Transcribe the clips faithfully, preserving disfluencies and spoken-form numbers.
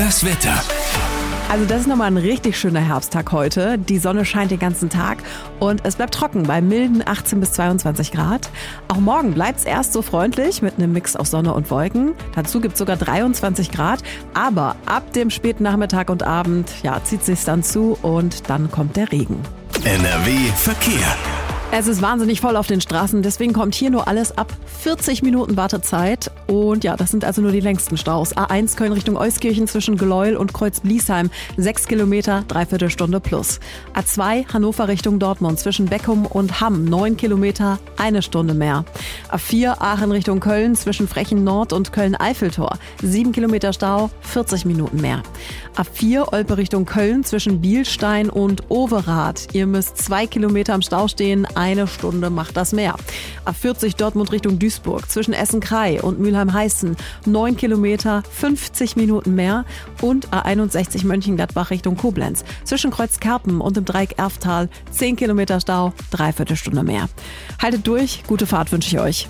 Das Wetter. Also das ist nochmal ein richtig schöner Herbsttag heute. Die Sonne scheint den ganzen Tag und es bleibt trocken bei milden achtzehn bis zweiundzwanzig Grad. Auch morgen bleibt es erst so freundlich mit einem Mix aus Sonne und Wolken. Dazu gibt es sogar dreiundzwanzig Grad. Aber ab dem späten Nachmittag und Abend ja, zieht es sich dann zu und dann kommt der Regen. N R W Verkehr. Es ist wahnsinnig voll auf den Straßen, deswegen kommt hier nur alles ab vierzig Minuten Wartezeit. Und ja, das sind also nur die längsten Staus. A eins Köln Richtung Euskirchen zwischen Gleuel und Kreuz-Bliesheim, sechs Kilometer, dreiviertel Stunde plus. A zwei Hannover Richtung Dortmund zwischen Beckum und Hamm, neun Kilometer, eine Stunde mehr. A vier Aachen Richtung Köln zwischen Frechen Nord und Köln-Eiffeltor, sieben Kilometer Stau, vierzig Minuten mehr. A vier Olpe Richtung Köln zwischen Bielstein und Overath. Ihr müsst zwei Kilometer am Stau stehen, eine Stunde macht das mehr. A vierzig Dortmund Richtung Duisburg zwischen Essen-Krei und Mülheim-Heißen, neun Kilometer, fünfzig Minuten mehr. Und A einundsechzig Mönchengladbach Richtung Koblenz zwischen Kreuzkerpen und dem Dreieck Erftal, zehn Kilometer Stau, dreiviertel Stunde mehr. Haltet durch, gute Fahrt wünsche ich euch.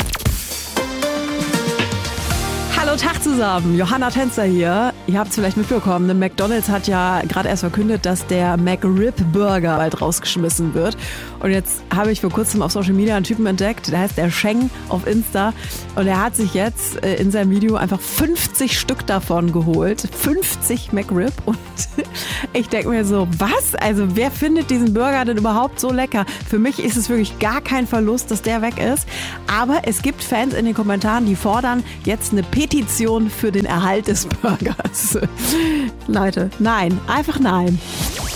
Hallo, Tag zusammen. Johanna Tänzer hier. Ihr habt es vielleicht mitbekommen, ne? McDonald's hat ja gerade erst verkündet, dass der McRib Burger bald rausgeschmissen wird. Und jetzt habe ich vor kurzem auf Social Media einen Typen entdeckt, der heißt der Sheng auf Insta. Und er hat sich jetzt äh, in seinem Video einfach fünfzig Stück davon geholt. fünfzig McRib. Und ich denke mir so, was? Also wer findet diesen Burger denn überhaupt so lecker? Für mich ist es wirklich gar kein Verlust, dass der weg ist. Aber es gibt Fans in den Kommentaren, die fordern jetzt eine Petition für den Erhalt des Burgers. Leute, nein, einfach nein.